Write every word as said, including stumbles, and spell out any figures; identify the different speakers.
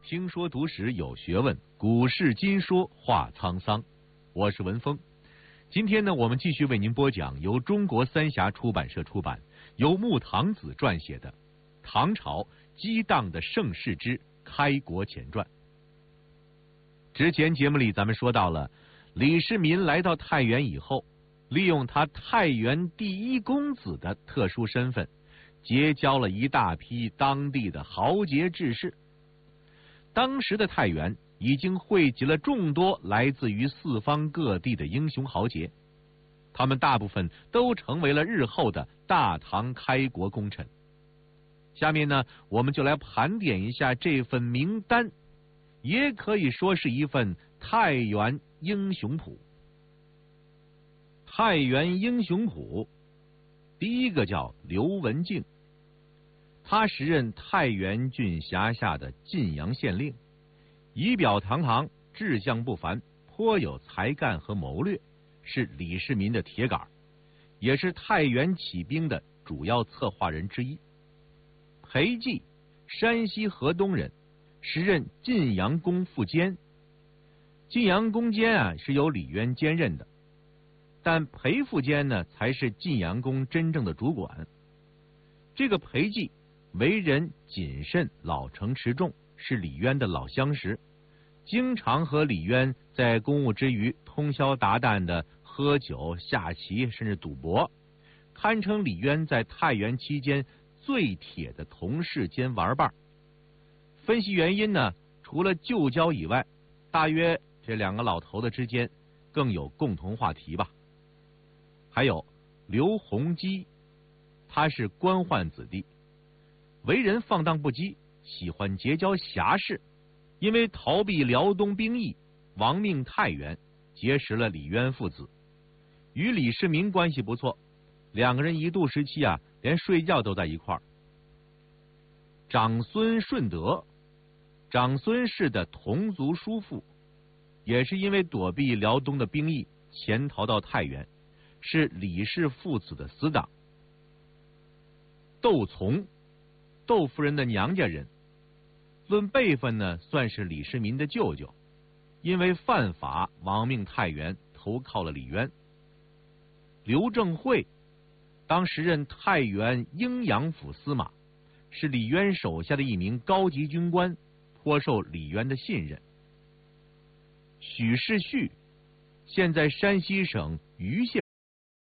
Speaker 1: 听说读史有学问，古事今说话沧桑。我是文峰，今天呢，我们继续为您播讲由中国三峡出版社出版、由穆唐子撰写的《唐朝激荡的盛世之开国前传》。之前节目里咱们说到了，李世民来到太原以后，利用他太原第一公子的特殊身份，结交了一大批当地的豪杰志士。当时的太原已经汇集了众多来自于四方各地的英雄豪杰，他们大部分都成为了日后的大唐开国功臣。下面呢，我们就来盘点一下这份名单，也可以说是一份太原英雄谱。太原英雄谱，第一个叫刘文静，他时任太原郡辖下的晋阳县令，仪表堂堂，志向不凡，颇有才干和谋略，是李世民的铁杆，也是太原起兵的主要策划人之一。裴寂，山西河东人，时任晋阳公副监。晋阳公监啊是由李渊兼任的，但裴副监呢才是晋阳公真正的主管。这个裴寂为人谨慎，老成持重，是李渊的老相识，经常和李渊在公务之余通宵达旦的喝酒、下棋，甚至赌博，堪称李渊在太原期间最铁的同事兼玩伴。分析原因呢，除了旧交以外，大约这两个老头子之间更有共同话题吧。还有刘弘基，他是官宦子弟，为人放荡不羁，喜欢结交侠士，因为逃避辽东兵役，亡命太原，结识了李渊父子，与李世民关系不错，两个人一度时期啊，连睡觉都在一块儿。长孙顺德，长孙氏的同族叔父，也是因为躲避辽东的兵役，潜逃到太原，是李氏父子的死党。窦从，窦夫人的娘家人，论辈分呢，算是李世民的舅舅，因为犯法亡命太原，投靠了李渊。刘正会，当时任太原阴阳府司马，是李渊手下的一名高级军官，颇受李渊的信任。许世旭，现在山西省盂县